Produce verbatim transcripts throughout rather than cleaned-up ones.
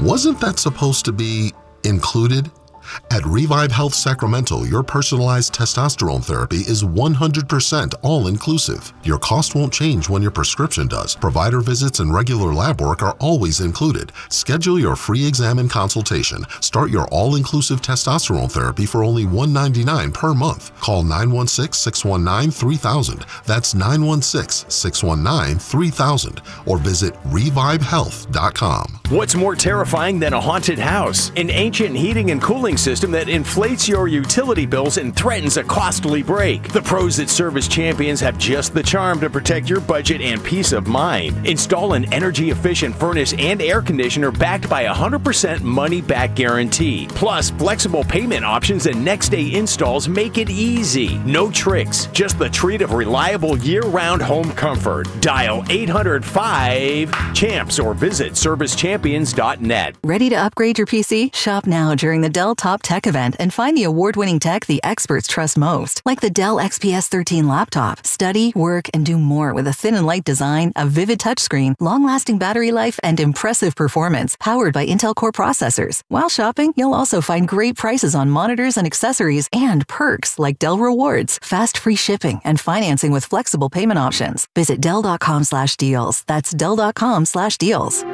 Wasn't that supposed to be included? At Revive Health Sacramento, your personalized testosterone therapy is one hundred percent all-inclusive. Your cost won't change when your prescription does. Provider visits and regular lab work are always included. Schedule your free exam and consultation. Start your all-inclusive testosterone therapy for only one hundred ninety-nine dollars per month. Call nine one six, six one nine, three thousand. That's nine one six, six one nine, three thousand. Or visit revive health dot com. What's more terrifying than a haunted house? An ancient heating and cooling system that inflates your utility bills and threatens a costly break. The pros at Service Champions have just the charm to protect your budget and peace of mind. Install an energy-efficient furnace and air conditioner backed by a one hundred percent money-back guarantee. Plus, flexible payment options and next-day installs make it easy. No tricks, just the treat of reliable year-round home comfort. Dial eight hundred five CHAMPS or visit service champions dot net. Ready to upgrade your P C? Shop now during the Dell Top Tech event and find the award-winning tech the experts trust most, like the Dell X P S thirteen laptop. Study, work, and do more with a thin and light design, a vivid touchscreen, long-lasting battery life, and impressive performance, powered by Intel Core processors. While shopping, you'll also find great prices on monitors and accessories and perks like Dell Rewards, fast free shipping, and financing with flexible payment options. Visit Dell dot com slash deals. That's Dell dot com slash deals.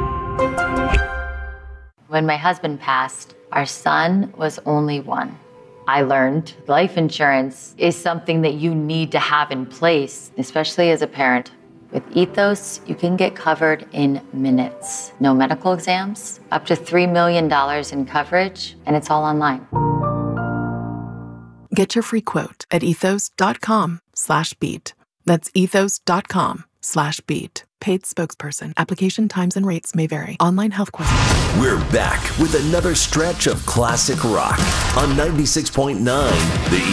When my husband passed, our son was only one. I learned life insurance is something that you need to have in place, especially as a parent. With Ethos, you can get covered in minutes. No medical exams, up to three million dollars in coverage, and it's all online. Get your free quote at ethos dot com slash beat. That's ethos dot com slash beat. Paid spokesperson. Application times and rates may vary. Online health questions. We're back with another stretch of classic rock on ninety-six point nine The